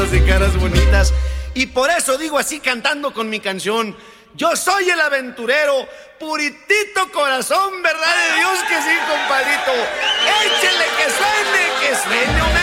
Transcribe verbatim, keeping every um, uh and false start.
de caras bonitas. Y por eso digo así cantando con mi canción: yo soy el aventurero, puritito corazón, verdad de Dios que sí, compadrito. Échele que suene, que suene una